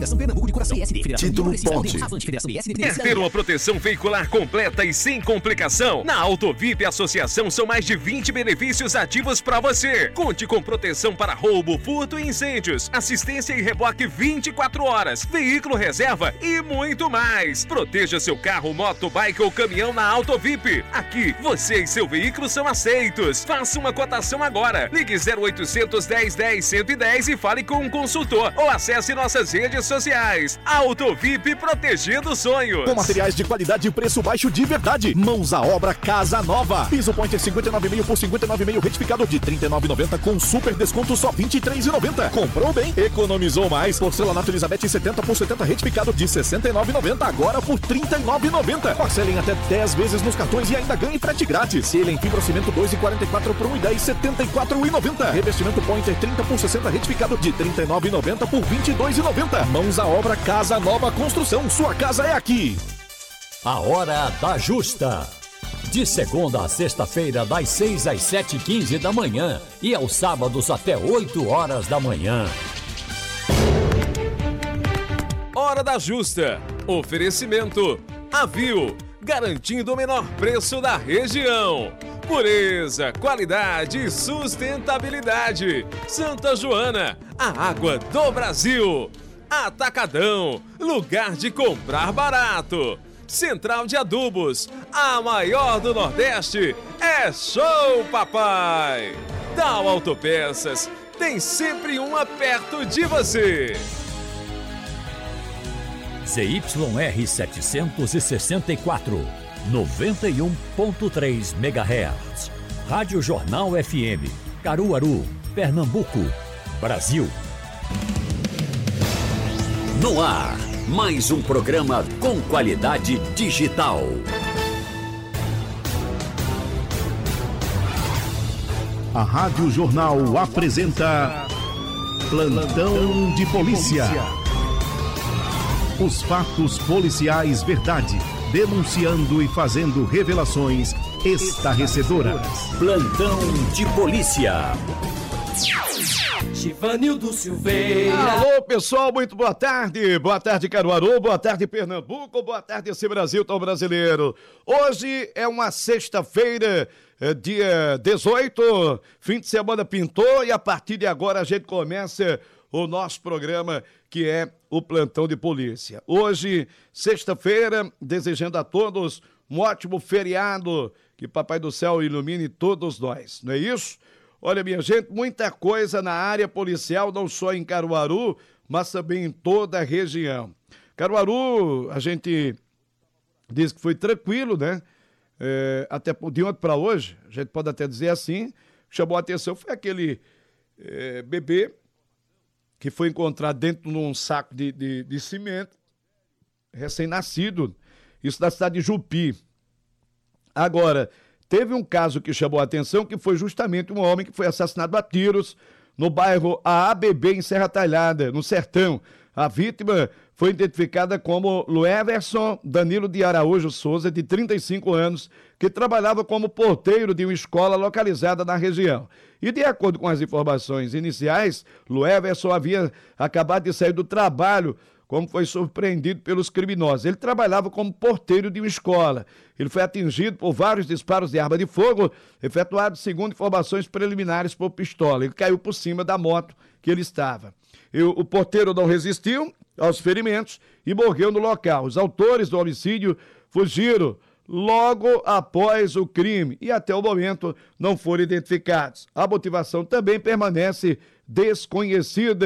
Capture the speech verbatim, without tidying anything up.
Federação Pernambuco de Coração. Título Ponte. Quer ter uma proteção veicular completa e sem complicação? Na Autovip Associação são mais de vinte benefícios ativos para você. Conte com proteção para roubo, furto e incêndios, assistência e reboque vinte e quatro horas, veículo reserva e muito mais. Proteja seu carro, moto, bike ou caminhão na Autovip. Aqui, você e seu veículo são aceitos. Faça uma cotação agora. Ligue zero oitocentos, dez, dez, cento e dez e fale com um consultor ou acesse nossas redes sociais. Autovip, protegendo sonhos. Com materiais de qualidade e preço baixo de verdade. Mãos à obra Casa Nova. Piso Pointer cinquenta e nove e meio por cinquenta e nove e meio, retificado de trinta e nove reais e noventa centavos com super desconto só vinte e três reais e noventa centavos. Comprou bem, economizou mais. Porcelanato Elizabeth setenta por setenta retificado de sessenta e nove reais e noventa centavos agora por trinta e nove reais e noventa centavos. Parcelem até dez vezes nos cartões e ainda ganhe frete grátis. Selha em fibrocimento dois e quarenta e quatro por um e dez, setenta e quatro reais e noventa centavos. Revestimento Pointer trinta por sessenta retificado de trinta e nove reais e noventa centavos por vinte e dois reais e noventa centavos. Mãos à obra Casa Nova Construção. Sua casa é aqui. A Hora da Justa. De segunda a sexta-feira, das seis às sete e quinze da manhã e aos sábados até oito horas da manhã. Hora da Justa. Oferecimento Avil, garantindo o menor preço da região. Pureza, qualidade e sustentabilidade. Santa Joana, a água do Brasil. Atacadão, lugar de comprar barato. Central de Adubos, a maior do Nordeste, é Show Papai. Dal Autopeças, tem sempre uma perto de você. Z Y R setecentos e sessenta e quatro, noventa e um ponto três megahertz. Rádio Jornal F M, Caruaru, Pernambuco, Brasil. No ar, mais um programa com qualidade digital. A Rádio Jornal apresenta Plantão de Polícia. Os fatos policiais verdade, denunciando e fazendo revelações estarrecedoras. Plantão de Polícia. Givanildo Silveira. Alô, pessoal, muito boa tarde. Boa tarde, Caruaru. Boa tarde, Pernambuco. Boa tarde, esse Brasil tão brasileiro. Hoje é uma sexta-feira, é dia dezoito. Fim de semana pintou e a partir de agora a gente começa o nosso programa, que é o Plantão de Polícia. Hoje, sexta-feira, desejando a todos um ótimo feriado. Que Papai do Céu ilumine todos nós, não é isso? Olha, minha gente, muita coisa na área policial, não só em Caruaru, mas também em toda a região. Caruaru, a gente diz que foi tranquilo, né? É, até de ontem para hoje, a gente pode até dizer assim, chamou a atenção, foi aquele é, bebê que foi encontrado dentro de um saco de, de, de cimento, recém-nascido, isso na cidade de Jupi. Agora, teve um caso que chamou a atenção, que foi justamente um homem que foi assassinado a tiros no bairro A A B B, em Serra Talhada, no Sertão. A vítima foi identificada como Lueverson Danilo de Araújo Souza, de trinta e cinco anos, que trabalhava como porteiro de uma escola localizada na região. E de acordo com as informações iniciais, Lueverson havia acabado de sair do trabalho, como foi surpreendido pelos criminosos. Ele trabalhava como porteiro de uma escola. Ele foi atingido por vários disparos de arma de fogo, efetuados segundo informações preliminares por pistola. Ele caiu por cima da moto que ele estava. E o, o porteiro não resistiu aos ferimentos e morreu no local. Os autores do homicídio fugiram logo após o crime e até o momento não foram identificados. A motivação também permanece desconhecida.